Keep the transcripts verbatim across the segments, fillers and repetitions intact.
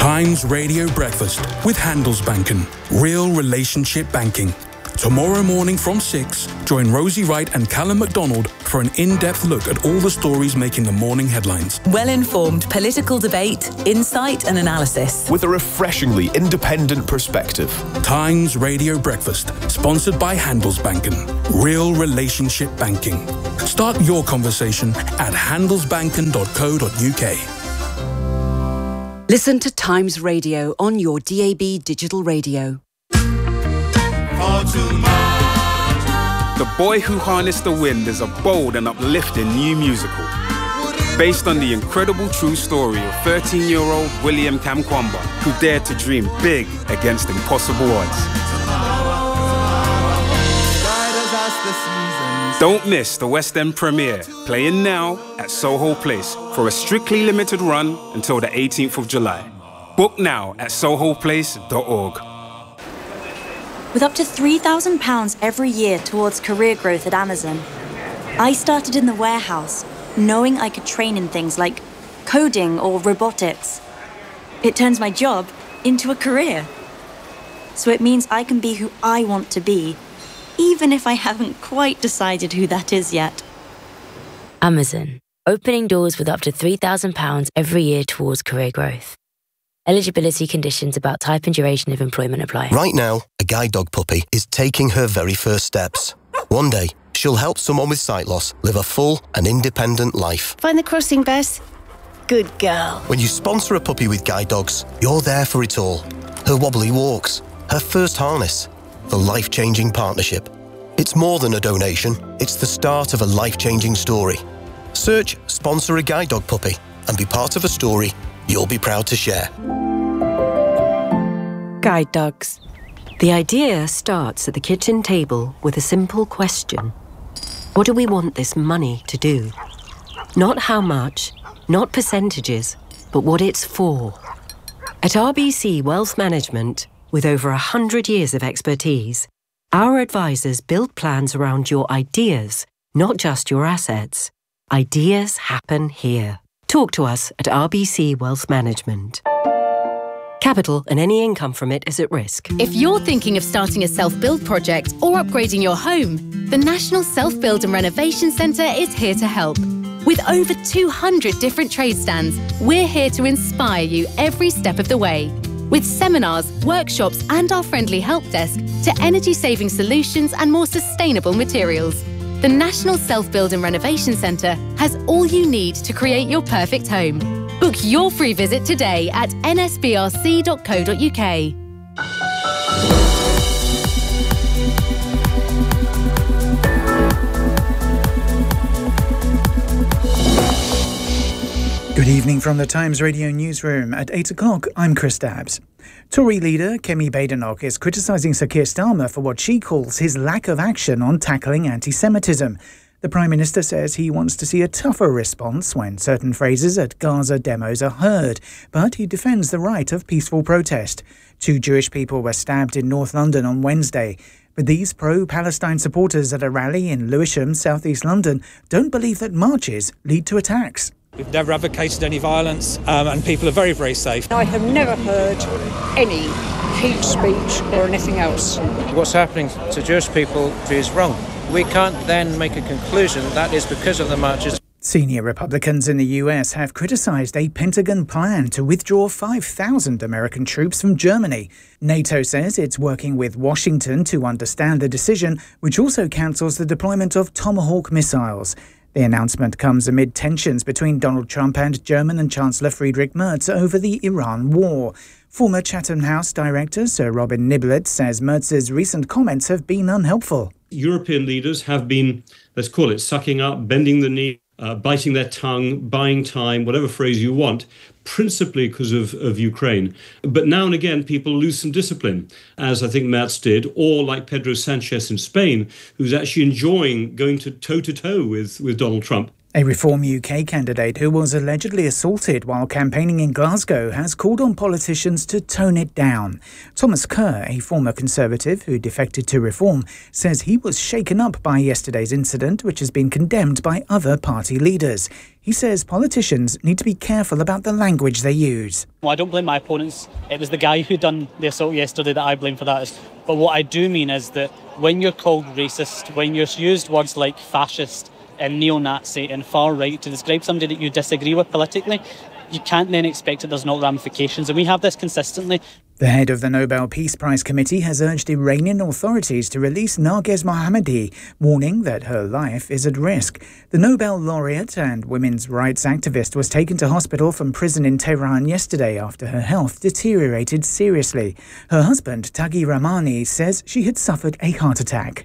Times Radio Breakfast with Handelsbanken. Real relationship banking. Tomorrow morning from six, join Rosie Wright and Callum MacDonald for an in-depth look at all the stories making the morning headlines. Well-informed political debate, insight and analysis. With a refreshingly independent perspective. Times Radio Breakfast, sponsored by Handelsbanken. Real relationship banking. Start your conversation at handelsbanken dot co dot uk. Listen to Times Radio on your D A B digital radio. The Boy Who Harnessed the Wind is a bold and uplifting new musical based on the incredible true story of thirteen-year-old William Kamkwamba, who dared to dream big against impossible odds. Don't miss the West End premiere, playing now at Soho Place for a strictly limited run until the eighteenth of July. Book now at soho place dot org. With up to three thousand pounds every year towards career growth at Amazon, I started in the warehouse, knowing I could train in things like coding or robotics. It turns my job into a career. So it means I can be who I want to be, even if I haven't quite decided who that is yet. Amazon, opening doors with up to three thousand pounds every year towards career growth. Eligibility conditions about type and duration of employment apply. Right now, a guide dog puppy is taking her very first steps. One day, she'll help someone with sight loss live a full and independent life. Find the crossing, Bess. Good girl. When you sponsor a puppy with guide dogs, you're there for it all. Her wobbly walks, her first harness, the life-changing partnership. It's more than a donation, it's the start of a life-changing story. Search Sponsor a Guide Dog Puppy and be part of a story you'll be proud to share. Guide dogs. The idea starts at the kitchen table with a simple question. What do we want this money to do? Not how much, not percentages, but what it's for. At R B C Wealth Management, with over one hundred years of expertise, our advisors build plans around your ideas, not just your assets. Ideas happen here. Talk to us at R B C Wealth Management. Capital and any income from it is at risk. If you're thinking of starting a self-build project or upgrading your home, the National Self-Build and Renovation Centre is here to help. With over two hundred different trade stands, we're here to inspire you every step of the way. With seminars, workshops and our friendly help desk to energy-saving solutions and more sustainable materials. The National Self-Build and Renovation Centre has all you need to create your perfect home. Book your free visit today at n s b r c dot co dot u k. Good evening from the Times Radio newsroom. At eight o'clock, I'm Chris Dabbs. Tory leader Kemi Badenoch is criticising Sir Keir Starmer for what she calls his lack of action on tackling anti-Semitism. The Prime Minister says he wants to see a tougher response when certain phrases at Gaza demos are heard, but he defends the right of peaceful protest. Two Jewish people were stabbed in North London on Wednesday, but these pro-Palestine supporters at a rally in Lewisham, South East London, don't believe that marches lead to attacks. We've never advocated any violence, um, and people are very, very safe. I have never heard any hate speech or anything else. What's happening to Jewish people is wrong. We can't then make a conclusion that is because of the marches. Senior Republicans in the U S have criticised a Pentagon plan to withdraw five thousand American troops from Germany. NATO says it's working with Washington to understand the decision, which also cancels the deployment of Tomahawk missiles. The announcement comes amid tensions between Donald Trump and German and Chancellor Friedrich Merz over the Iran war. Former Chatham House director Sir Robin Niblett says Merz's recent comments have been unhelpful. European leaders have been, let's call it, sucking up, bending the knee, uh, biting their tongue, buying time, whatever phrase you want, principally because of, of Ukraine. But now and again, people lose some discipline, as I think Merz did, or like Pedro Sanchez in Spain, who's actually enjoying going to toe-to-toe with, with Donald Trump. A Reform U K candidate who was allegedly assaulted while campaigning in Glasgow has called on politicians to tone it down. Thomas Kerr, a former Conservative who defected to Reform, says he was shaken up by yesterday's incident, which has been condemned by other party leaders. He says politicians need to be careful about the language they use. Well, I don't blame my opponents. It was the guy who done the assault yesterday that I blame for that. But what I do mean is that when you're called racist, when you're used words like fascist and neo-Nazi and far-right to describe somebody that you disagree with politically, you can't then expect that there's no ramifications. And we have this consistently. The head of the Nobel Peace Prize Committee has urged Iranian authorities to release Narges Mohammadi, warning that her life is at risk. The Nobel laureate and women's rights activist was taken to hospital from prison in Tehran yesterday after her health deteriorated seriously. Her husband, Taghi Rahmani, says she had suffered a heart attack.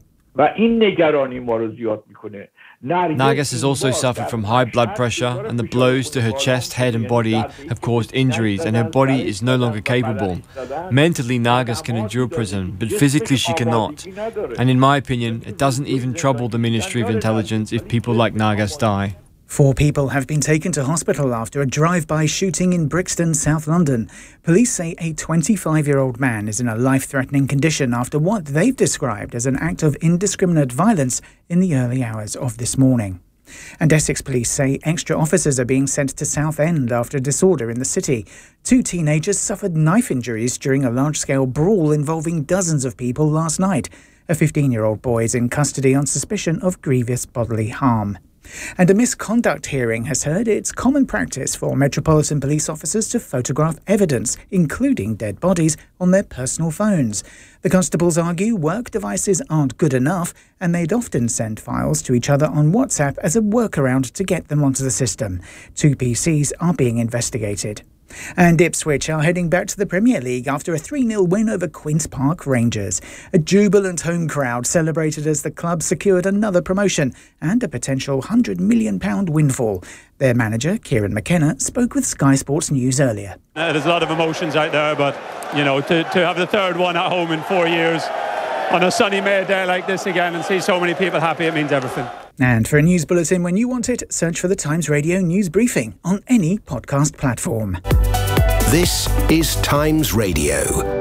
Narges has also suffered from high blood pressure, and the blows to her chest, head and body have caused injuries, and her body is no longer capable. Mentally, Narges can endure prison, but physically she cannot. And in my opinion, it doesn't even trouble the Ministry of Intelligence if people like Narges die. Four people have been taken to hospital after a drive-by shooting in Brixton, South London. Police say a twenty-five-year-old man is in a life-threatening condition after what they've described as an act of indiscriminate violence in the early hours of this morning. And Essex police say extra officers are being sent to Southend after disorder in the city. Two teenagers suffered knife injuries during a large-scale brawl involving dozens of people last night. A fifteen-year-old boy is in custody on suspicion of grievous bodily harm. And a misconduct hearing has heard it's common practice for Metropolitan Police officers to photograph evidence, including dead bodies, on their personal phones. The constables argue work devices aren't good enough, and they'd often send files to each other on WhatsApp as a workaround to get them onto the system. Two P Cs are being investigated. And Ipswich are heading back to the Premier League after a three nil win over Queen's Park Rangers. A jubilant home crowd celebrated as the club secured another promotion and a potential one hundred million pounds windfall. Their manager, Kieran McKenna, spoke with Sky Sports News earlier. Uh, there's a lot of emotions out there, but, you know, to, to have the third one at home in four years on a sunny May day like this again and see so many people happy, it means everything. And for a news bulletin when you want it, search for the Times Radio News Briefing on any podcast platform. This is Times Radio.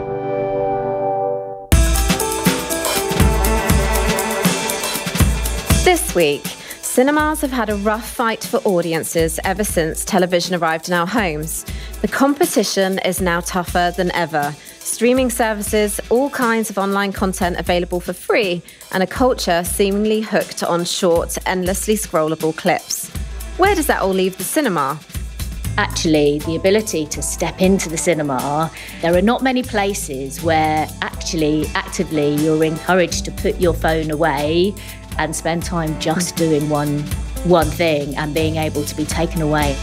This week, cinemas have had a rough fight for audiences ever since television arrived in our homes. The competition is now tougher than ever. Streaming services, all kinds of online content available for free, and a culture seemingly hooked on short, endlessly scrollable clips. Where does that all leave the cinema? Actually, the ability to step into the cinema, there are not many places where actually, actively, you're encouraged to put your phone away and spend time just doing one, one thing and being able to be taken away.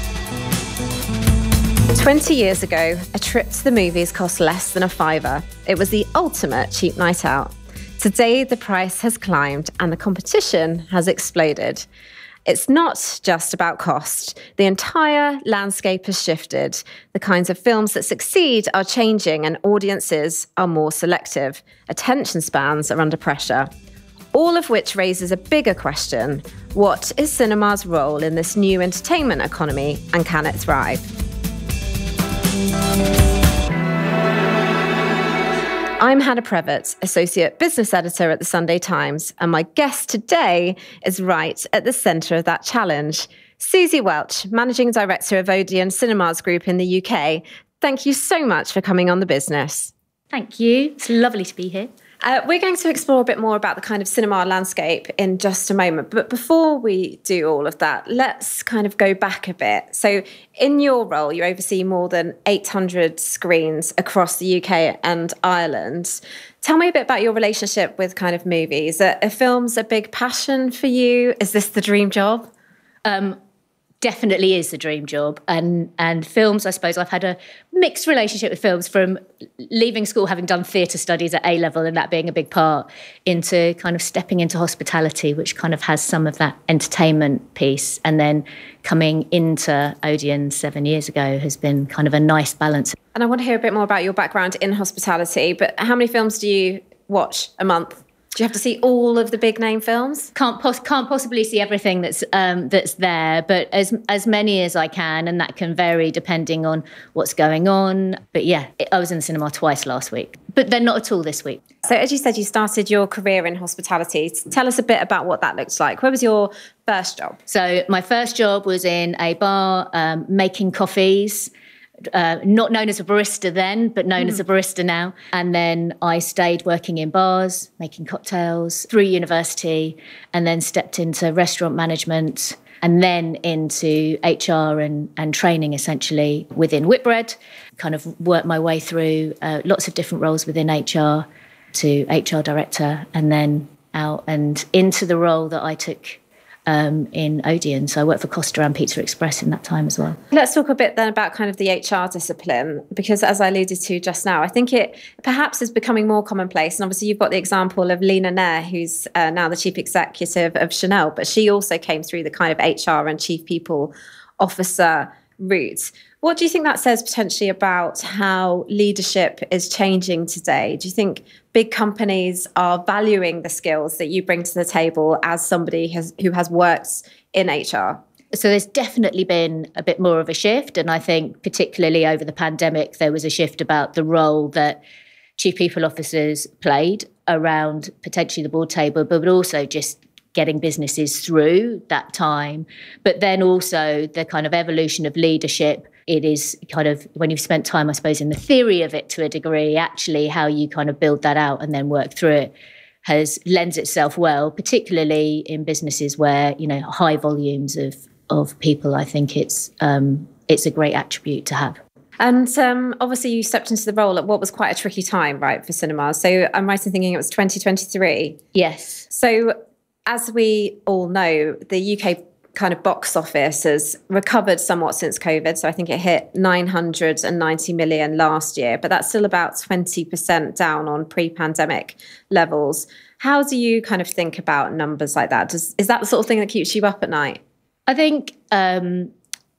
twenty years ago, a trip to the movies cost less than a fiver. It was the ultimate cheap night out. Today, the price has climbed and the competition has exploded. It's not just about cost. The entire landscape has shifted. The kinds of films that succeed are changing and audiences are more selective. Attention spans are under pressure. All of which raises a bigger question. What is cinema's role in this new entertainment economy, and can it thrive? I'm Hannah Prevett, Associate Business Editor at The Sunday Times, and my guest today is right at the centre of that challenge. Susie Welch, Managing Director of Odeon Cinemas Group in the U K. Thank you so much for coming on The Business. Thank you. It's lovely to be here. Uh, we're going to explore a bit more about the kind of cinema landscape in just a moment. But before we do all of that, let's kind of go back a bit. So in your role, you oversee more than eight hundred screens across the U K and Ireland. Tell me a bit about your relationship with kind of movies. Are, are films a big passion for you? Is this the dream job? Um, definitely is the dream job. And and films, I suppose, I've had a mixed relationship with films from leaving school, having done theatre studies at A-level and that being a big part, into kind of stepping into hospitality, which kind of has some of that entertainment piece. And then coming into Odeon seven years ago has been kind of a nice balance. And I want to hear a bit more about your background in hospitality, but how many films do you watch a month? Do you have to see all of the big name films? Can't pos- can't possibly see everything that's um, that's there, but as as many as I can, and that can vary depending on what's going on. But yeah, I was in the cinema twice last week, but then not at all this week. So as you said, you started your career in hospitality. Tell us a bit about what that looks like. Where was your first job? So my first job was in a bar um, making coffees. Uh, not known as a barista then, but known mm. as a barista now. And then I stayed working in bars, making cocktails through university, and then stepped into restaurant management and then into H R and, and training essentially within Whitbread. Kind of worked my way through uh, lots of different roles within H R to H R director, and then out and into the role that I took Um, in Odeon. So I worked for Costa and Pizza Express in that time as well. Let's talk a bit then about kind of the H R discipline, because as I alluded to just now, I think it perhaps is becoming more commonplace. And obviously you've got the example of Lena Nair, who's uh, now the chief executive of Chanel, but she also came through the kind of H R and chief people officer route. What do you think that says potentially about how leadership is changing today? Do you think big companies are valuing the skills that you bring to the table as somebody has, who has worked in H R? So there's definitely been a bit more of a shift. And I think particularly over the pandemic, there was a shift about the role that chief people officers played around potentially the board table, but also just getting businesses through that time. But then also the kind of evolution of leadership. It is kind of, when you've spent time, I suppose, in the theory of it to a degree, actually how you kind of build that out and then work through it has lends itself well, particularly in businesses where, you know, high volumes of, of people. I think it's um, it's a great attribute to have. And um, obviously you stepped into the role at what was quite a tricky time, right, for cinemas. So I'm right in thinking it was twenty twenty-three? Yes. So as we all know, the U K kind of box office has recovered somewhat since COVID. So I think it hit nine hundred ninety million last year, but that's still about twenty percent down on pre-pandemic levels. How do you kind of think about numbers like that? Does, is that the sort of thing that keeps you up at night? I think um,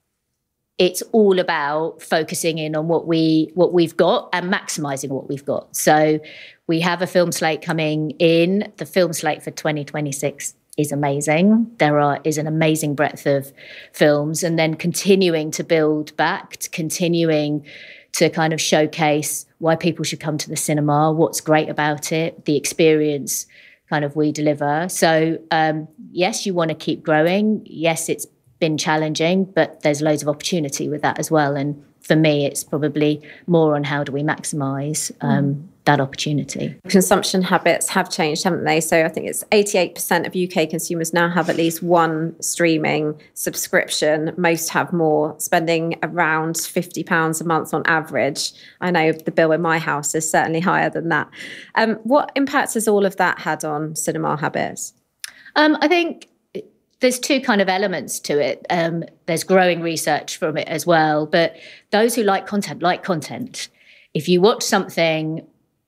it's all about focusing in on what we what we've got and maximising what we've got. So we have a film slate coming in. The film slate for twenty twenty-six is amazing. There are is an amazing breadth of films, and then continuing to build back, to continuing to kind of showcase why people should come to the cinema, what's great about it, the experience kind of we deliver. So um, yes, you want to keep growing. Yes, it's been challenging, but there's loads of opportunity with that as well. And for me, it's probably more on how do we maximise um, mm. that opportunity. Consumption habits have changed, haven't they? So I think it's eighty-eight percent of U K consumers now have at least one streaming subscription. Most have more, spending around fifty pounds a month on average. I know the bill in my house is certainly higher than that. Um, what impact has all of that had on cinema habits? Um, I think there's two kind of elements to it. Um, there's growing research from it as well. But those who like content, like content. If you watch something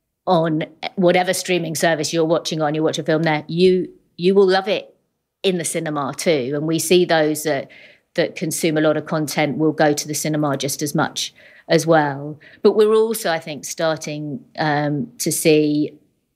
on whatever streaming service you're watching on, you watch a film there, you you will love it in the cinema too. And we see those that, that consume a lot of content will go to the cinema just as much as well. But we're also, I think, starting um, to see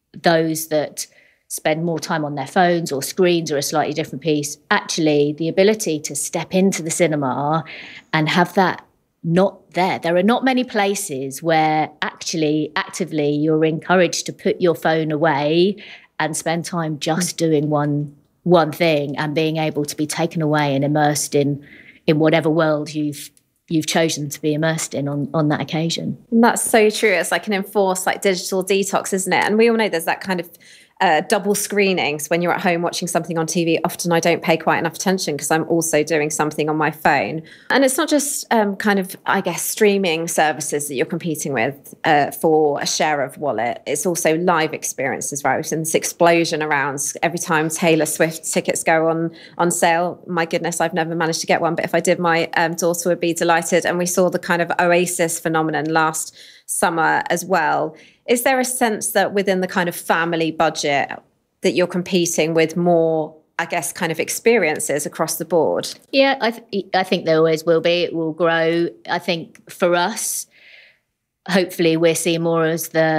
those that spend more time on their phones or screens or a slightly different piece, actually the ability to step into the cinema and have that not there. There are not many places where actually actively you're encouraged to put your phone away and spend time just doing one one thing and being able to be taken away and immersed in in whatever world you've you've chosen to be immersed in on, on that occasion. And that's so true. It's like an enforced like digital detox, isn't it? And we all know there's that kind of Uh, double screenings when you're at home watching something on T V. Often I don't pay quite enough attention because I'm also doing something on my phone. And it's not just um, kind of, I guess, streaming services that you're competing with uh, for a share of wallet. It's also live experiences, right? And this explosion around every time Taylor Swift tickets go on on sale. My goodness, I've never managed to get one, but if I did, my um, daughter would be delighted. And we saw the kind of Oasis phenomenon last summer as well. Is there a sense that within the kind of family budget that you're competing with more, I guess, kind of experiences across the board? Yeah, I, th- I think there always will be. It will grow. I think for us, hopefully we're seeing more as the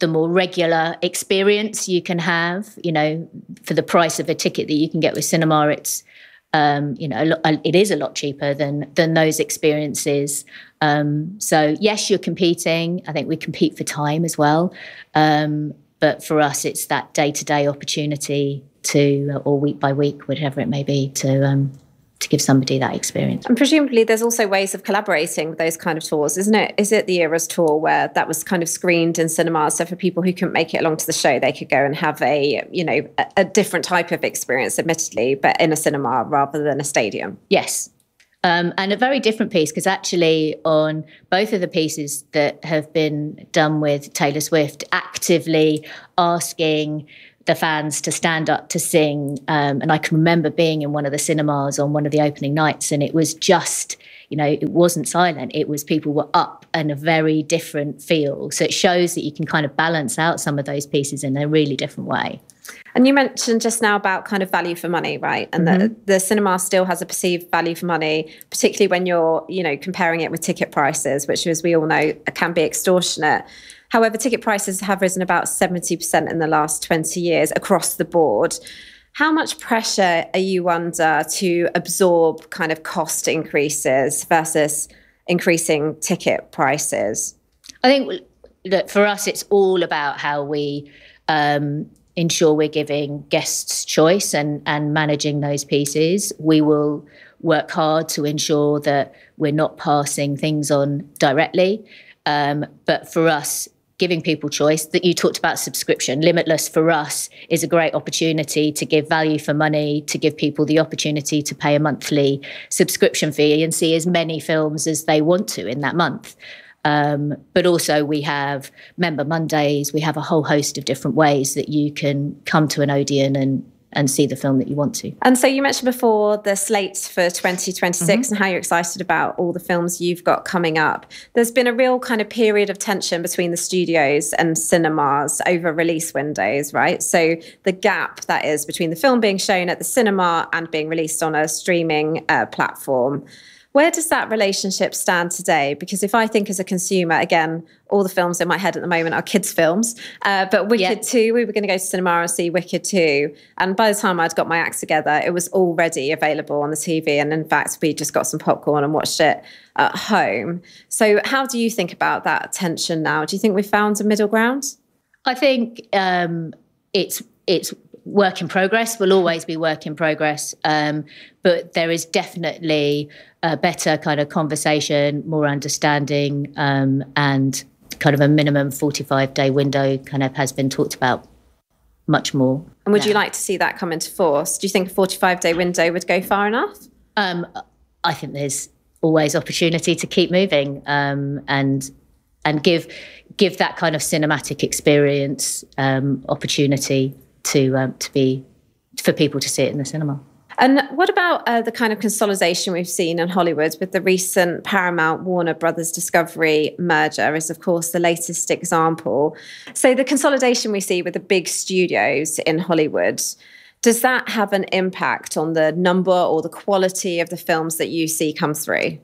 the more regular experience you can have. You know, for the price of a ticket that you can get with cinema, it's um, you know, a lot, it is a lot cheaper than than those experiences. Um, so yes, you're competing. I think we compete for time as well. Um, but for us, it's that day-to-day opportunity to, or week by week, whatever it may be, to um, to give somebody that experience. And presumably there's also ways of collaborating with those kind of tours, isn't it? Is it the Eras tour where that was kind of screened in cinemas, so for people who couldn't make it along to the show, they could go and have a, you know, a, a different type of experience, admittedly, but in a cinema rather than a stadium? Yes. Um, and a very different piece, because actually on both of the pieces that have been done with Taylor Swift, actively asking the fans to stand up to sing. Um, and I can remember being in one of the cinemas on one of the opening nights, and it was just, you know, it wasn't silent. It was people were up and a very different feel. So it shows that you can kind of balance out some of those pieces in a really different way. And you mentioned just now about kind of value for money, right? And mm-hmm. the, the cinema still has a perceived value for money, particularly when you're, you know, comparing it with ticket prices, which, as we all know, can be extortionate. However, ticket prices have risen about seventy percent in the last twenty years across the board. How much pressure are you under to absorb kind of cost increases versus increasing ticket prices? I think that for us, it's all about how we um, ensure we're giving guests choice and, and managing those pieces. We will work hard to ensure that we're not passing things on directly. Um, but for us, giving people choice, that you talked about subscription, Limitless for us is a great opportunity to give value for money, to give people the opportunity to pay a monthly subscription fee and see as many films as they want to in that month. Um, but also we have Member Mondays, we have a whole host of different ways that you can come to an Odeon and and see the film that you want to. And so you mentioned before the slate for twenty twenty-six mm-hmm. and how you're excited about all the films you've got coming up. There's been a real kind of period of tension between the studios and cinemas over release windows, right? So the gap that is between the film being shown at the cinema and being released on a streaming uh, platform. Where does that relationship stand today? Because if I think as a consumer, again, all the films in my head at the moment are kids' films. Uh, but Wicked yeah. two, we were going to go to cinema and see Wicked two. And by the time I'd got my act together, it was already available on the T V. And in fact, we just got some popcorn and watched it at home. So how do you think about that tension now? Do you think we've found a middle ground? I think um, it's it's work in progress, will always be work in progress. Um, but there is definitely a better kind of conversation, more understanding, um, and kind of a minimum forty-five day window kind of has been talked about much more. And would now. you like to see that come into force? Do you think a forty-five day window would go far enough? Um, I think there's always opportunity to keep moving um, and and give give that kind of cinematic experience um, opportunity to um, to be for people to see it in the cinema. And what about uh, the kind of consolidation we've seen in Hollywood with the recent Paramount Warner Brothers Discovery merger is, of course, the latest example. So the consolidation we see with the big studios in Hollywood, does that have an impact on the number or the quality of the films that you see come through?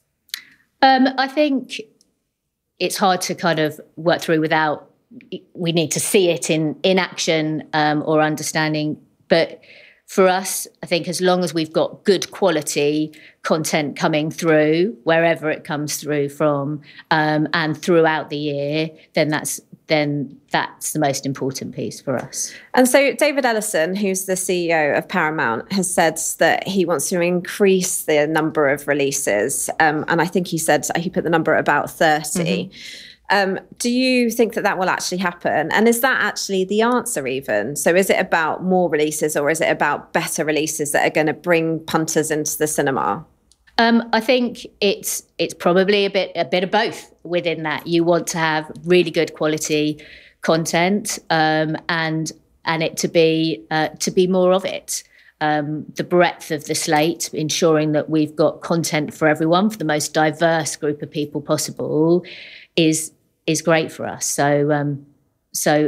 Um, I think it's hard to kind of work through without, we need to see it in, in action um, or understanding. But for us, I think as long as we've got good quality content coming through, wherever it comes through from, um, and throughout the year, then that's then that's the most important piece for us. And so David Ellison, who's the C E O of Paramount, has said that he wants to increase the number of releases. Um, and I think he said he put the number at about thirty. Mm-hmm. Um, do you think that that will actually happen? And is that actually the answer even? So is it about more releases or is it about better releases that are going to bring punters into the cinema? Um, I think it's it's probably a bit a bit of both within that. You want to have really good quality content um, and and it to be uh, to be more of it. Um, the breadth of the slate, ensuring that we've got content for everyone, for the most diverse group of people possible, is is great for us. So um, so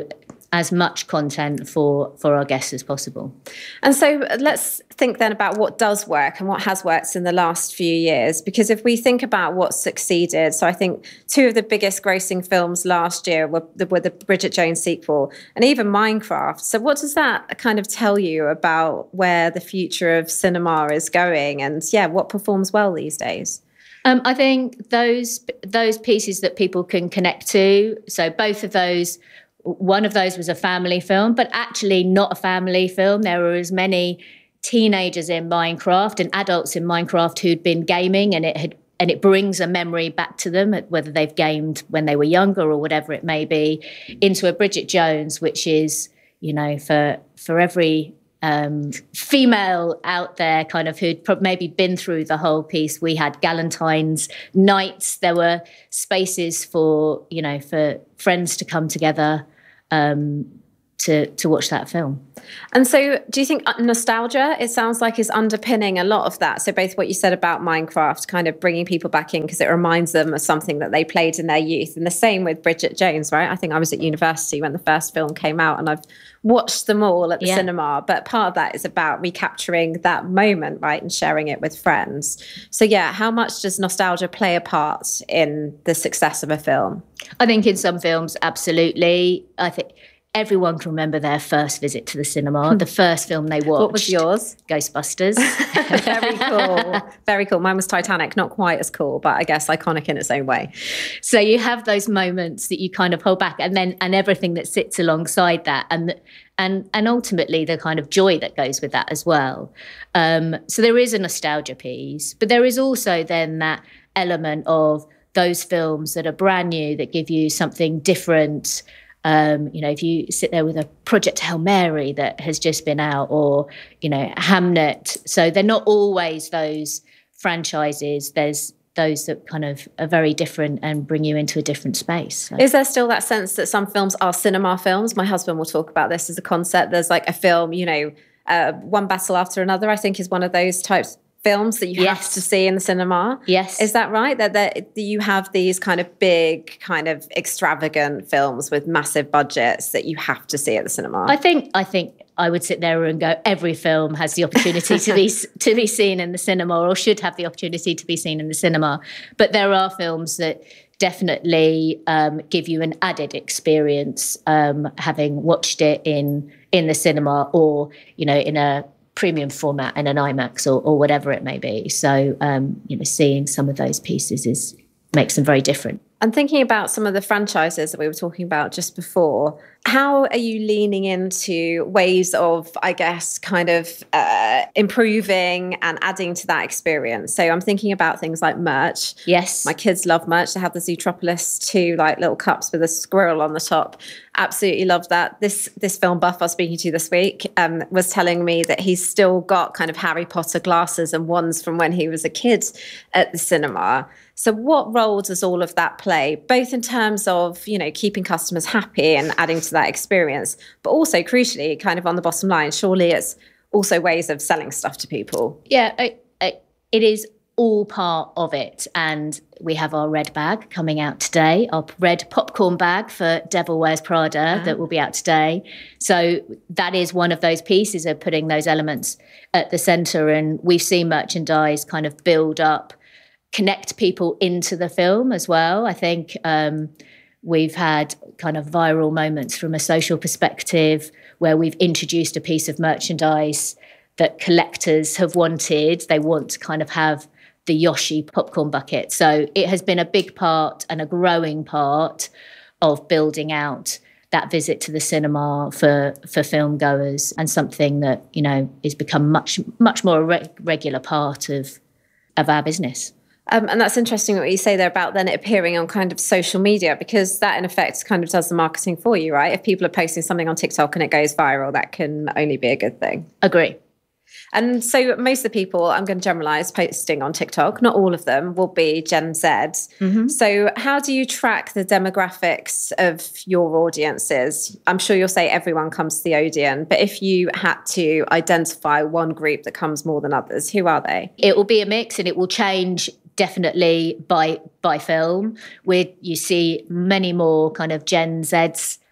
as much content for, for our guests as possible. And so let's think then about what does work and what has worked in the last few years. Because if we think about what succeeded, so I think two of the biggest grossing films last year were the, were the Bridget Jones sequel and even Minecraft. So what does that kind of tell you about where the future of cinema is going and, yeah, what performs well these days? Um, I think those those pieces that people can connect to, so both of those, one of those was a family film, but actually not a family film. There were as many teenagers in Minecraft and adults in Minecraft who'd been gaming, and it had and it brings a memory back to them, whether they've gamed when they were younger or whatever it may be, into a Bridget Jones, which is, you know, for for every um, female out there kind of who'd maybe been through the whole piece. We had Galentine's nights. There were spaces for, you know, for friends to come together um, to to watch that film. And so do you think nostalgia, it sounds like, is underpinning a lot of that? So both what you said about Minecraft, kind of bringing people back in because it reminds them of something that they played in their youth. And the same with Bridget Jones, right? I think I was at university when the first film came out and I've watched them all at the yeah. cinema. But part of that is about recapturing that moment, right? And sharing it with friends. So yeah, how much does nostalgia play a part in the success of a film? I think in some films, absolutely. I think everyone can remember their first visit to the cinema, the first film they watched. What was yours? Ghostbusters. Very cool. Very cool. Mine was Titanic, not quite as cool, but I guess iconic in its own way. So you have those moments that you kind of hold back, and then and everything that sits alongside that, and and and ultimately the kind of joy that goes with that as well. Um, so there is a nostalgia piece, but there is also then that element of those films that are brand new, that give you something different. Um, you know, if you sit there with a Project Hail Mary that has just been out, or, you know, Hamnet. So they're not always those franchises. There's those that kind of are very different and bring you into a different space. So. Is there still that sense that some films are cinema films? My husband will talk about this as a concept. There's like a film, you know, uh, One Battle After Another, I think, is one of those types films that you yes. have to see in the cinema. Yes. Is that right? That, that you have these kind of big, kind of extravagant films with massive budgets that you have to see at the cinema? I think I think I would sit there and go, every film has the opportunity to be to be seen in the cinema, or should have the opportunity to be seen in the cinema. But there are films that definitely um, give you an added experience um, having watched it in in the cinema, or, you know, in a premium format in an IMAX, or, or whatever it may be. So, um, you know, seeing some of those pieces is makes them very different. And thinking about some of the franchises that we were talking about just before, how are you leaning into ways of, I guess, kind of uh, improving and adding to that experience? So I'm thinking about things like merch. Yes. My kids love merch. They have the Zootropolis two like little cups with a squirrel on the top. Absolutely love that. This this film buff I was speaking to this week um, was telling me that he's still got kind of Harry Potter glasses and wands from when he was a kid at the cinema. So what role does all of that play, both in terms of, you know, keeping customers happy and adding to that experience, but also crucially, kind of on the bottom line, surely it's also ways of selling stuff to people? Yeah, I, I, it is all part of it. And we have our red bag coming out today, our red popcorn bag for Devil Wears Prada uh-huh. that will be out today. So that is one of those pieces of putting those elements at the centre. And we've seen merchandise kind of build up, connect people into the film as well. I think um, we've had kind of viral moments from a social perspective where we've introduced a piece of merchandise that collectors have wanted. They want to kind of have the Yoshi popcorn bucket. So it has been a big part and a growing part of building out that visit to the cinema for for film goers, and something that, you know, has become much, much more a re- regular part of of our business. Um, and that's interesting what you say there about then it appearing on kind of social media, because that in effect kind of does the marketing for you, right? If people are posting something on TikTok and it goes viral, that can only be a good thing. Agree. And so most of the people, I'm going to generalize, posting on TikTok, not all of them, will be Gen Z. Mm-hmm. So how do you track the demographics of your audiences? I'm sure you'll say everyone comes to the Odeon, but if you had to identify one group that comes more than others, who are they? It will be a mix, and it will change definitely by by film, where you see many more kind of Gen Zs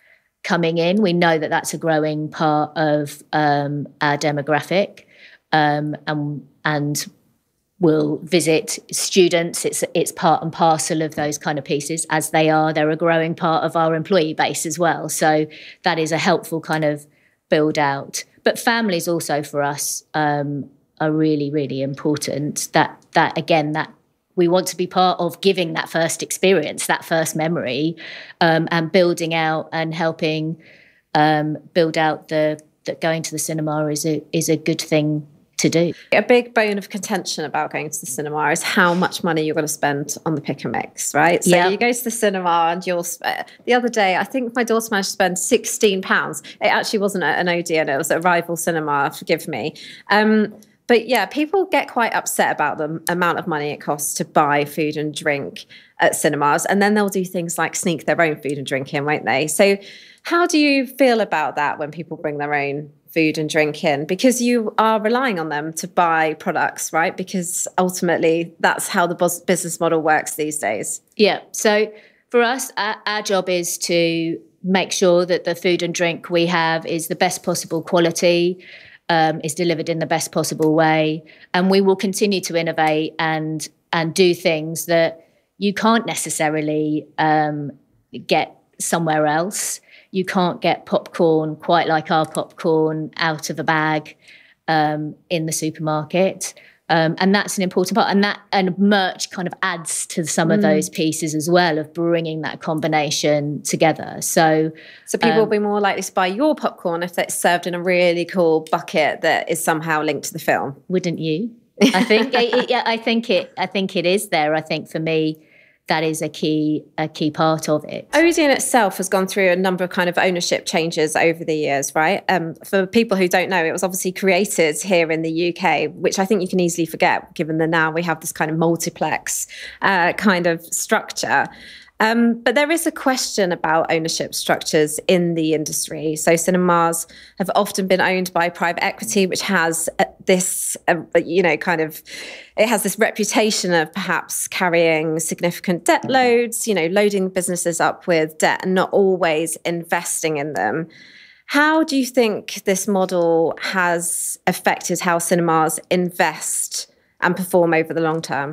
coming in. We know that that's a growing part of um, our demographic, um, and and we'll visit students. It's it's part and parcel of those kind of pieces, as they are. They're a growing part of our employee base as well. So that is a helpful kind of build out. But families also for us um, are really, really important. That that again, that we want to be part of giving that first experience, that first memory, um, and building out and helping um, build out the that going to the cinema is a is a good thing to do. A big bone of contention about going to the cinema is how much money you're going to spend on the pick and mix, right? So yeah. You go to the cinema and you'll spend, the other day, I think my daughter managed to spend sixteen pounds. It actually wasn't an Odeon, it was a rival cinema, forgive me. Um, but yeah, people get quite upset about the amount of money it costs to buy food and drink at cinemas. And then they'll do things like sneak their own food and drink in, won't they? So how do you feel about that when people bring their own food and drink in? Because you are relying on them to buy products, right? Because ultimately that's how the business model works these days. Yeah. So for us, our, our job is to make sure that the food and drink we have is the best possible quality, um, is delivered in the best possible way. And we will continue to innovate and and do things that you can't necessarily um, get somewhere else. You can't get popcorn quite like our popcorn out of a bag um, in the supermarket. Um, and that's an important part. And that and merch kind of adds to some of mm. those pieces as well, of bringing that combination together. So so people um, will be more likely to buy your popcorn if it's served in a really cool bucket that is somehow linked to the film. Wouldn't you? I think it, yeah, I think it I think it is there. I think for me, that is a key a key part of it. Odeon itself has gone through a number of kind of ownership changes over the years, right? Um, for people who don't know, it was obviously created here in the U K, which I think you can easily forget, given that now we have this kind of multiplex uh, kind of structure. Um, but there is a question about ownership structures in the industry. So cinemas have often been owned by private equity, which has uh, this, uh, you know, kind of, it has this reputation of perhaps carrying significant debt loads, you know, loading businesses up with debt and not always investing in them. How do you think this model has affected how cinemas invest and perform over the long term?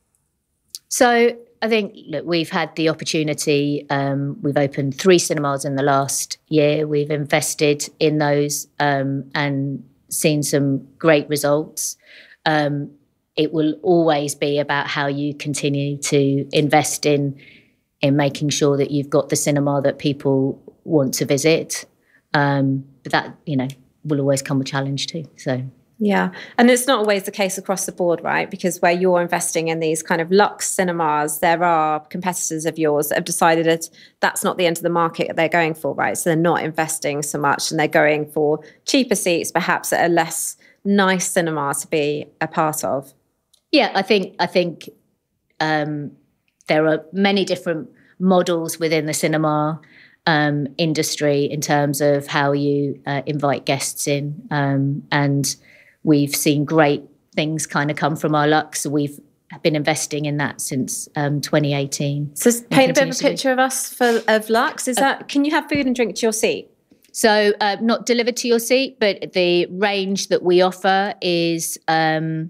So I think, look, we've had the opportunity, um, we've opened three cinemas in the last year. We've invested in those um, and seen some great results. Um, it will always be about how you continue to invest in, in making sure that you've got the cinema that people want to visit. Um, but that, you know, will always come with challenge too, so... Yeah. And it's not always the case across the board, right? Because where you're investing in these kind of luxe cinemas, there are competitors of yours that have decided that that's not the end of the market they're going for, right? So they're not investing so much and they're going for cheaper seats, perhaps at a less nice cinema to be a part of. Yeah, I think I think um, there are many different models within the cinema um, industry in terms of how you uh, invite guests in, um, and we've seen great things kind of come from our Lux. We've been investing in that since um, twenty eighteen. So paint a bit of a picture of us for of Lux. Is uh, that, can you have food and drink to your seat? So uh, not delivered to your seat, but the range that we offer is um,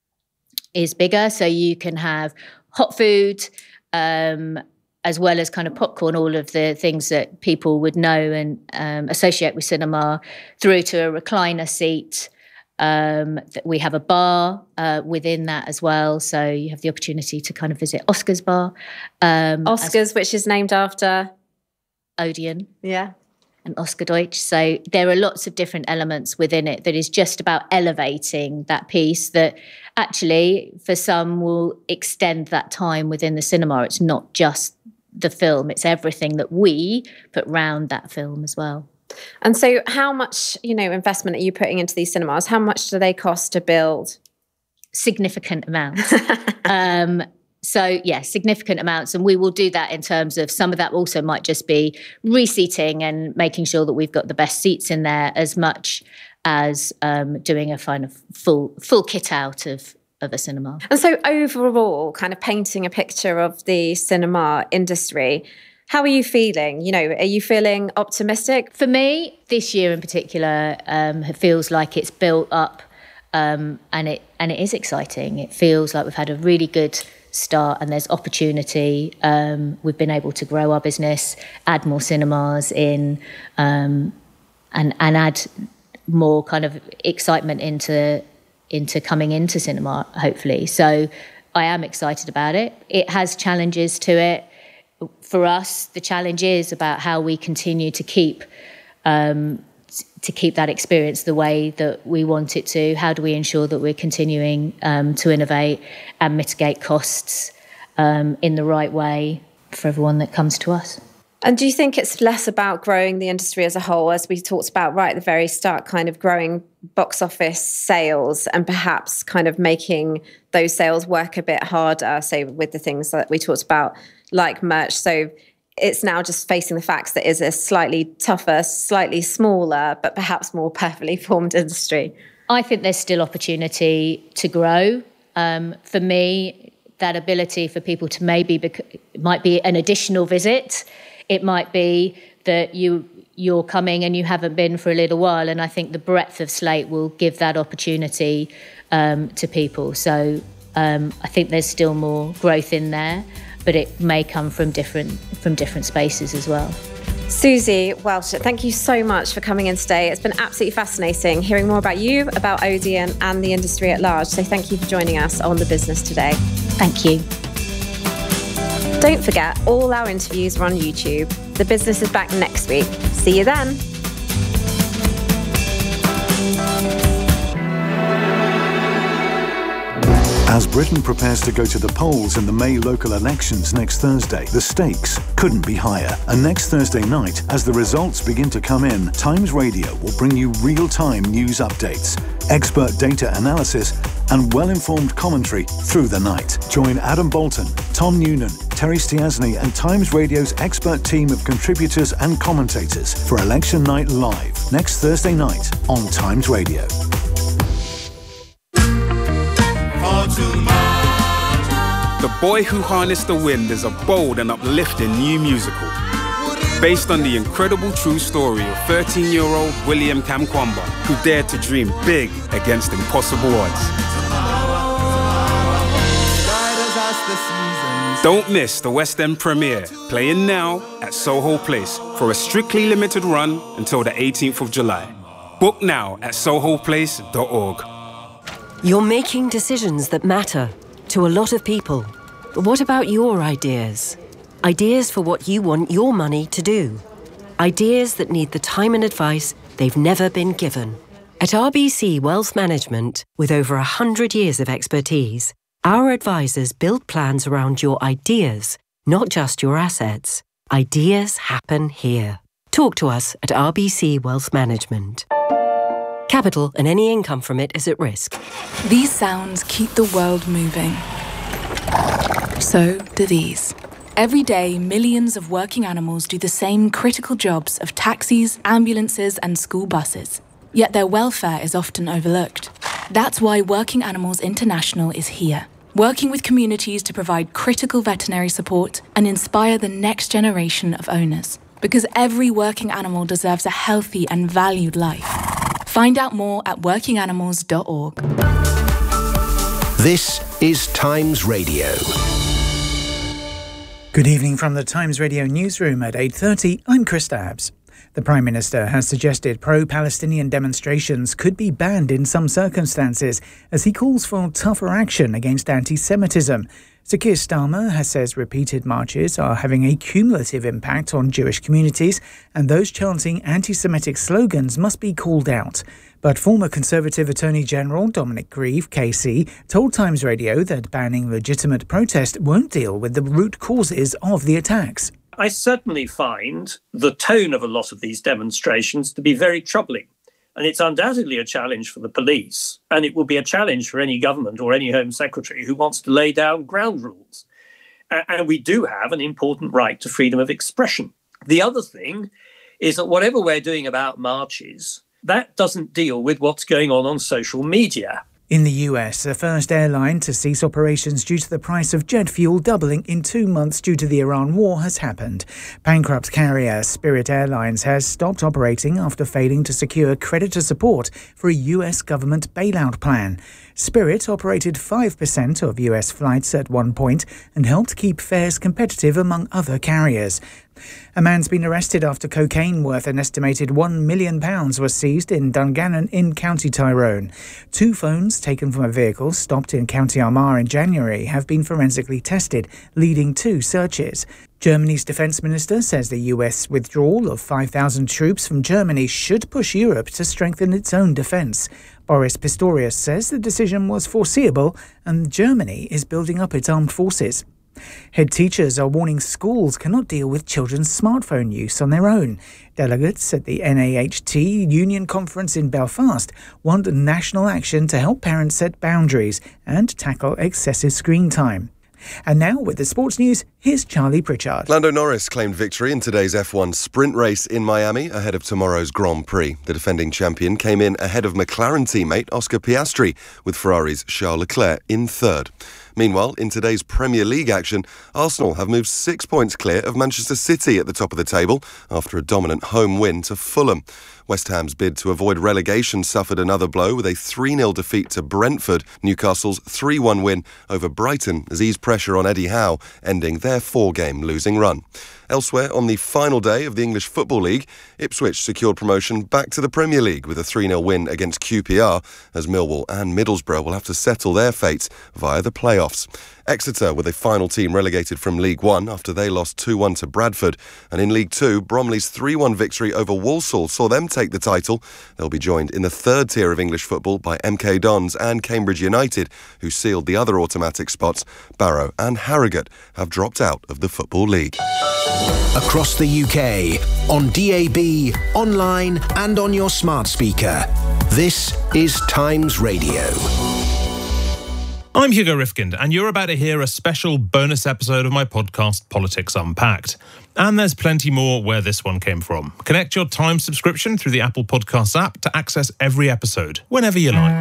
is bigger. So you can have hot food, um, as well as kind of popcorn, all of the things that people would know and um, associate with cinema, through to a recliner seat. Um, we have a bar uh, within that as well. So you have the opportunity to kind of visit Oscar's bar. Um, Oscar's, as, which is named after? Odeon. Yeah. And Oscar Deutsch. So there are lots of different elements within it that is just about elevating that piece that actually for some will extend that time within the cinema. It's not just the film, it's everything that we put round that film as well. And so how much, you know, investment are you putting into these cinemas? How much do they cost to build? Significant amounts. um, so, yeah, significant amounts. And we will do that in terms of some of that also might just be reseating and making sure that we've got the best seats in there, as much as um, doing a kind of full full kit out of of a cinema. And so overall, kind of painting a picture of the cinema industry, How are you feeling? You know, are you feeling optimistic? For me, this year in particular, um, it feels like it's built up, um, and it and it is exciting. It feels like we've had a really good start, and there's opportunity. Um, we've been able to grow our business, add more cinemas in, um, and and add more kind of excitement into into coming into cinema, hopefully. So I am excited about it. It has challenges to it. For us, the challenge is about how we continue to keep um, to keep that experience the way that we want it to. How do we ensure that we're continuing um, to innovate and mitigate costs um, in the right way for everyone that comes to us? And do you think it's less about growing the industry as a whole, as we talked about right at the very start, kind of growing box office sales and perhaps kind of making those sales work a bit harder, say with the things that we talked about, like merch? So it's now just facing the facts that is a slightly tougher, slightly smaller, but perhaps more perfectly formed industry. I think there's still opportunity to grow. Um, for me, that ability for people to maybe, bec- it might be an additional visit. It might be that you, you're coming and you haven't been for a little while. And I think the breadth of slate will give that opportunity um, to people. So um, I think there's still more growth in there, but it may come from different from different spaces as well. Susie Welsh, thank you so much for coming in today. It's been absolutely fascinating hearing more about you, about Odeon and the industry at large. So thank you for joining us on The Business today. Thank you. Don't forget, all our interviews are on YouTube. The Business is back next week. See you then. As Britain prepares to go to the polls in the May local elections next Thursday, the stakes couldn't be higher. And next Thursday night, as the results begin to come in, Times Radio will bring you real-time news updates, expert data analysis, and well-informed commentary through the night. Join Adam Bolton, Tom Noonan, Terry Stiasny, and Times Radio's expert team of contributors and commentators for Election Night Live next Thursday night on Times Radio. The Boy Who Harnessed the Wind is a bold and uplifting new musical based on the incredible true story of thirteen-year-old William Kamkwamba, who dared to dream big against impossible odds. Don't miss the West End premiere, playing now at Soho Place for a strictly limited run until the eighteenth of July. Book now at soho place dot org. You're making decisions that matter to a lot of people. But what about your ideas? Ideas for what you want your money to do. Ideas that need the time and advice they've never been given. At R B C Wealth Management, with over one hundred years of expertise, our advisors build plans around your ideas, not just your assets. Ideas happen here. Talk to us at R B C Wealth Management. Capital and any income from it is at risk. These sounds keep the world moving. So do these. Every day, millions of working animals do the same critical jobs of taxis, ambulances, and school buses. Yet their welfare is often overlooked. That's why Working Animals International is here, working with communities to provide critical veterinary support and inspire the next generation of owners. Because every working animal deserves a healthy and valued life. Find out more at working animals dot org. This is Times Radio. Good evening from the Times Radio newsroom at eight thirty. I'm Chris Dabbs. The Prime Minister has suggested pro-Palestinian demonstrations could be banned in some circumstances as he calls for tougher action against anti-Semitism. Sir Keir Starmer has says repeated marches are having a cumulative impact on Jewish communities and those chanting anti-Semitic slogans must be called out. But former Conservative Attorney General Dominic Grieve, K C, told Times Radio that banning legitimate protest won't deal with the root causes of the attacks. I certainly find the tone of a lot of these demonstrations to be very troubling. And it's undoubtedly a challenge for the police. And it will be a challenge for any government or any Home Secretary who wants to lay down ground rules. And we do have an important right to freedom of expression. The other thing is that whatever we're doing about marches, that doesn't deal with what's going on on social media. In the U S, the first airline to cease operations due to the price of jet fuel doubling in two months due to the Iran war has happened. Bankrupt carrier Spirit Airlines has stopped operating after failing to secure creditor support for a U S government bailout plan. Spirit operated five percent of U S flights at one point and helped keep fares competitive among other carriers. A man's been arrested after cocaine worth an estimated one million pounds was seized in Dungannon in County Tyrone. Two phones taken from a vehicle stopped in County Armagh in January have been forensically tested, leading to searches. Germany's defence minister says the U S withdrawal of five thousand troops from Germany should push Europe to strengthen its own defence. Boris Pistorius says the decision was foreseeable and Germany is building up its armed forces. Head teachers are warning schools cannot deal with children's smartphone use on their own. Delegates at the N A H T Union Conference in Belfast want national action to help parents set boundaries and tackle excessive screen time. And now, with the sports news, here's Charlie Pritchard. Lando Norris claimed victory in today's F one sprint race in Miami ahead of tomorrow's Grand Prix. The defending champion came in ahead of McLaren teammate Oscar Piastri, with Ferrari's Charles Leclerc in third. Meanwhile, in today's Premier League action, Arsenal have moved six points clear of Manchester City at the top of the table after a dominant home win to Fulham. West Ham's bid to avoid relegation suffered another blow with a three nil defeat to Brentford. Newcastle's three one win over Brighton has eased pressure on Eddie Howe, ending their four-game losing run. Elsewhere, on the final day of the English Football League, Ipswich secured promotion back to the Premier League with a three nil win against Q P R, as Millwall and Middlesbrough will have to settle their fates via the playoffs. Exeter were the final team relegated from League One after they lost two one to Bradford. And in League Two, Bromley's three one victory over Walsall saw them take the title. They'll be joined in the third tier of English football by M K Dons and Cambridge United, who sealed the other automatic spots. Barrow and Harrogate have dropped out of the Football League. Across the U K, on D A B, online and on your smart speaker. This is Times Radio. I'm Hugo Rifkind, and you're about to hear a special bonus episode of my podcast, Politics Unpacked. And there's plenty more where this one came from. Connect your Times subscription through the Apple Podcasts app to access every episode, whenever you like.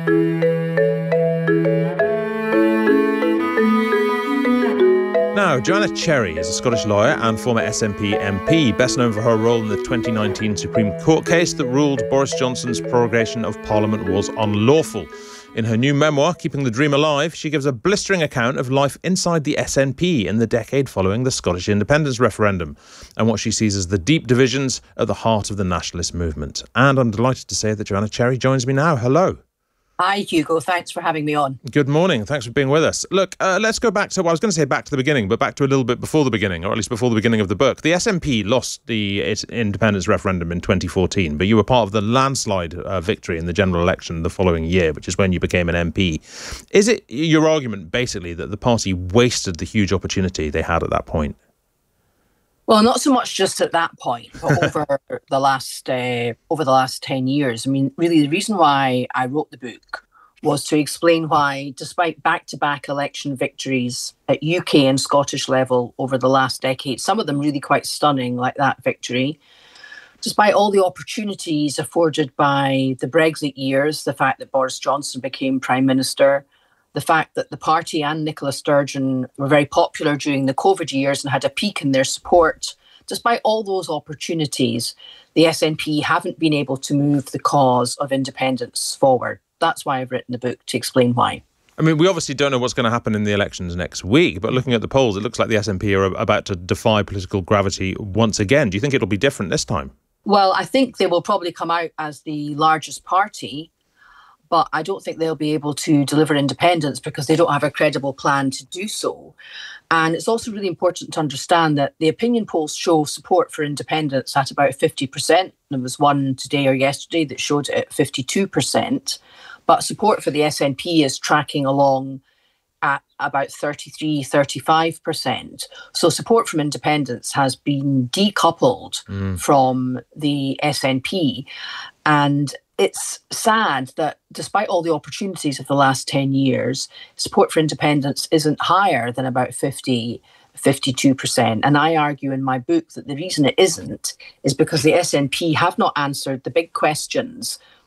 Now, Joanna Cherry is a Scottish lawyer and former S N P M P, best known for her role in the twenty nineteen Supreme Court case that ruled Boris Johnson's prorogation of Parliament was unlawful. In her new memoir, Keeping the Dream Alive, she gives a blistering account of life inside the S N P in the decade following the Scottish independence referendum and what she sees as the deep divisions at the heart of the nationalist movement. And I'm delighted to say that Joanna Cherry joins me now. Hello. Hi, Hugo. Thanks for having me on. Good morning. Thanks for being with us. Look, uh, let's go back to, well, I was going to say back to the beginning, but back to a little bit before the beginning, or at least before the beginning of the book. The S N P lost the independence referendum in twenty fourteen, but you were part of the landslide uh, victory in the general election the following year, which is when you became an M P. Is it your argument, basically, that the party wasted the huge opportunity they had at that point? Well, not so much just at that point, but over the last uh, over the last ten years. I mean, really, the reason why I wrote the book was to explain why, despite back-to-back election victories at U K and Scottish level over the last decade, some of them really quite stunning, like that victory, despite all the opportunities afforded by the Brexit years, the fact that Boris Johnson became Prime Minister, the fact that the party and Nicola Sturgeon were very popular during the COVID years and had a peak in their support. Despite all those opportunities, the S N P haven't been able to move the cause of independence forward. That's why I've written the book, to explain why. I mean, we obviously don't know what's going to happen in the elections next week, but looking at the polls, it looks like the S N P are about to defy political gravity once again. Do you think it'll be different this time? Well, I think they will probably come out as the largest party, but I don't think they'll be able to deliver independence because they don't have a credible plan to do so. And it's also really important to understand that the opinion polls show support for independence at about fifty percent. There was one today or yesterday that showed it at fifty-two percent. But support for the S N P is tracking along at about thirty-three, thirty-five percent. So support from independence has been decoupled mm. from the S N P. And it's sad that despite all the opportunities of the last ten years, support for independence isn't higher than about fifty, fifty-two percent. And I argue in my book that the reason it isn't is because the S N P have not answered the big questions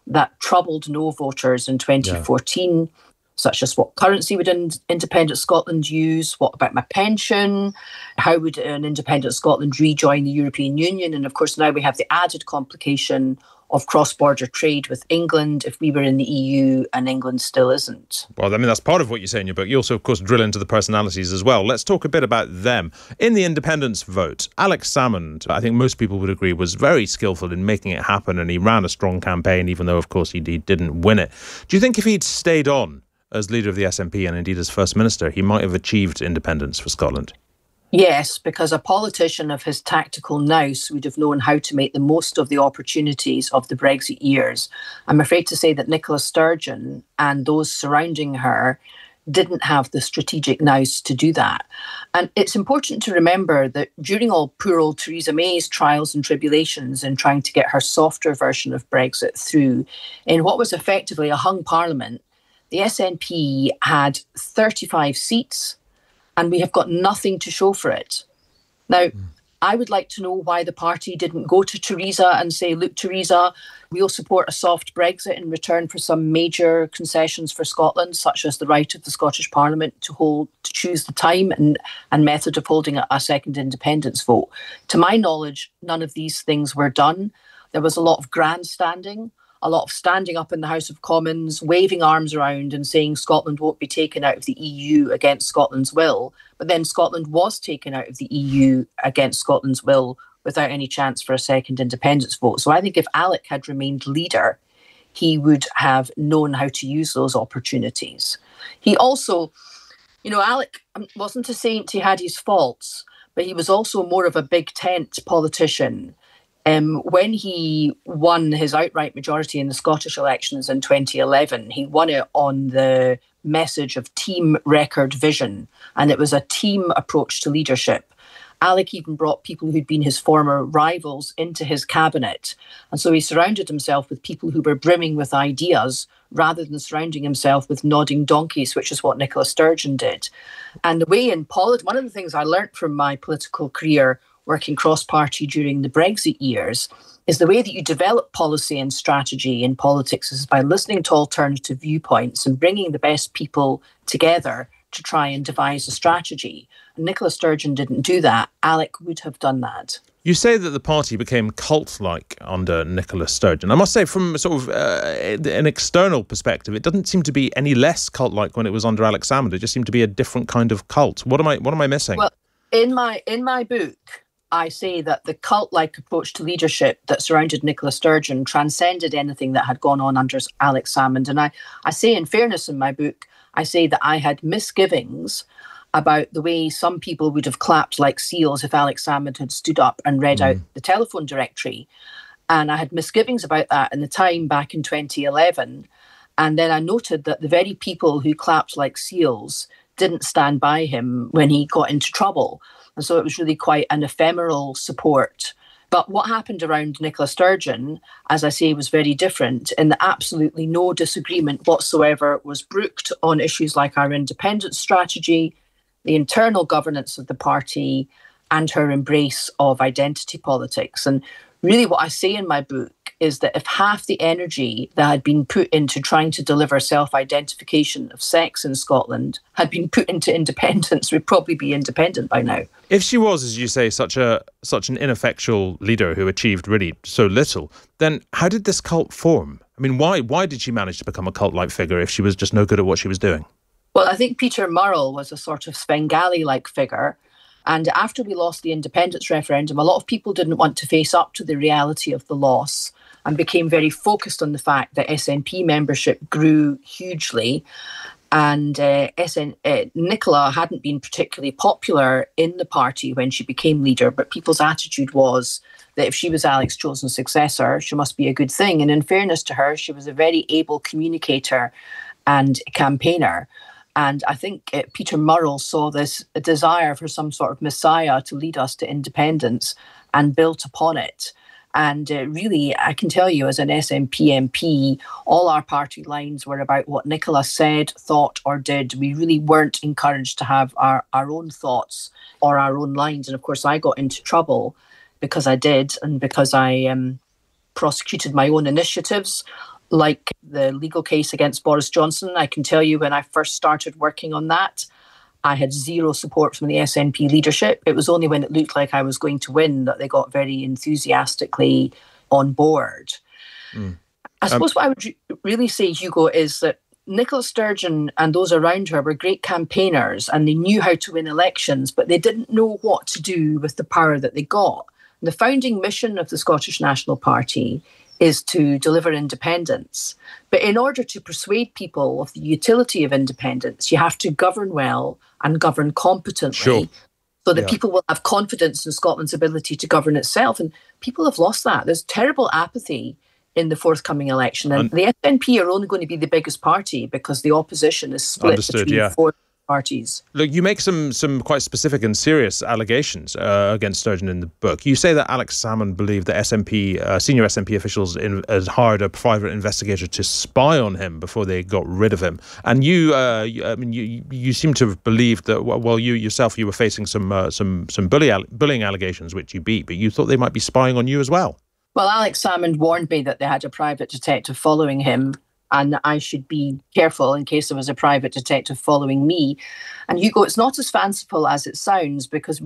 that troubled no voters in twenty fourteen, yeah. such as what currency would in- independent Scotland use? What about my pension? How would an independent Scotland rejoin the European Union? And of course, now we have the added complication of cross-border trade with England if we were in the E U and England still isn't. Well, I mean, that's part of what you say in your book. You also, of course, drill into the personalities as well. Let's talk a bit about them. In the independence vote, Alex Salmond, I think most people would agree, was very skillful in making it happen, and he ran a strong campaign, even though, of course, he, he didn't win it. Do you think if he'd stayed on as leader of the S N P and indeed as First Minister, he might have achieved independence for Scotland? Yes, because a politician of his tactical nous would have known how to make the most of the opportunities of the Brexit years. I'm afraid to say that Nicola Sturgeon and those surrounding her didn't have the strategic nous to do that. And it's important to remember that during all poor old Theresa May's trials and tribulations in trying to get her softer version of Brexit through, in what was effectively a hung parliament, the S N P had thirty-five seats, and we have got nothing to show for it. Now, mm. I would like to know why the party didn't go to Theresa and say, look, Theresa, we'll support a soft Brexit in return for some major concessions for Scotland, such as the right of the Scottish Parliament to hold to choose the time and, and method of holding a, a second independence vote. To my knowledge, none of these things were done. There was a lot of grandstanding, a lot of standing up in the House of Commons, waving arms around and saying Scotland won't be taken out of the E U against Scotland's will. But then Scotland was taken out of the E U against Scotland's will without any chance for a second independence vote. So I think if Alec had remained leader, he would have known how to use those opportunities. He also, you know, Alec wasn't a saint, he had his faults, but he was also more of a big tent politician. Um, when he won his outright majority in the Scottish elections in twenty eleven, he won it on the message of team record vision, and it was a team approach to leadership. Alec even brought people who'd been his former rivals into his cabinet, and so he surrounded himself with people who were brimming with ideas rather than surrounding himself with nodding donkeys, which is what Nicola Sturgeon did. And the way in politics, one of the things I learnt from my political career working cross-party during the Brexit years, is the way that you develop policy and strategy in politics is by listening to alternative viewpoints and bringing the best people together to try and devise a strategy. And Nicola Sturgeon didn't do that. Alec would have done that. You say that the party became cult-like under Nicola Sturgeon. I must say, from sort of uh, an external perspective, it doesn't seem to be any less cult-like when it was under Alex Salmond. It just seemed to be a different kind of cult. What am I? What am I missing? Well, in my in my book, I say that the cult-like approach to leadership that surrounded Nicola Sturgeon transcended anything that had gone on under Alex Salmond. And I, I say, in fairness, in my book, I say that I had misgivings about the way some people would have clapped like seals if Alex Salmond had stood up and read mm. out the telephone directory. And I had misgivings about that in the time back in twenty eleven. And then I noted that the very people who clapped like seals didn't stand by him when he got into trouble. And so it was really quite an ephemeral support. But what happened around Nicola Sturgeon, as I say, was very different in that absolutely no disagreement whatsoever was brooked on issues like our independence strategy, the internal governance of the party, and her embrace of identity politics. And really what I say in my book is that if half the energy that had been put into trying to deliver self-identification of sex in Scotland had been put into independence, we'd probably be independent by now. If she was, as you say, such a such an ineffectual leader who achieved really so little, then how did this cult form? I mean, why why did she manage to become a cult-like figure if she was just no good at what she was doing? Well, I think Peter Murrell was a sort of Svengali-like figure. And after we lost the independence referendum, a lot of people didn't want to face up to the reality of the loss and became very focused on the fact that S N P membership grew hugely. And uh, S N, uh, Nicola hadn't been particularly popular in the party when she became leader, but people's attitude was that if she was Alex's chosen successor, she must be a good thing. And in fairness to her, she was a very able communicator and campaigner. And I think uh, Peter Murrell saw this desire for some sort of messiah to lead us to independence and built upon it. And uh, really, I can tell you, as an S N P M P, all our party lines were about what Nicola said, thought or did. We really weren't encouraged to have our, our own thoughts or our own lines. And of course, I got into trouble because I did and because I um, prosecuted my own initiatives. like the legal case against Boris Johnson. I can tell you when I first started working on that, I had zero support from the S N P leadership. It was only when it looked like I was going to win that they got very enthusiastically on board. Mm. I suppose um, what I would re- really say, Hugo, is that Nicola Sturgeon and those around her were great campaigners and they knew how to win elections, but they didn't know what to do with the power that they got. The founding mission of the Scottish National Party is to deliver independence. But in order to persuade people of the utility of independence, you have to govern well and govern competently, sure. so that yeah. people will have confidence in Scotland's ability to govern itself. And people have lost that. There's terrible apathy in the forthcoming election. And, and the S N P are only going to be the biggest party because the opposition is split understood, between yeah. four parties. Look, you make some some quite specific and serious allegations uh, against Sturgeon in the book. You say that Alex Salmond believed that S N P, uh, senior S N P officials in, had hired a private investigator to spy on him before they got rid of him. And you, uh, you I mean, you you seem to have believed that, well, you yourself, you were facing some uh, some some bully, bullying allegations, which you beat, but you thought they might be spying on you as well. Well, Alex Salmond warned me that they had a private detective following him, and I should be careful in case there was a private detective following me. And Hugo, it's not as fanciful as it sounds, because we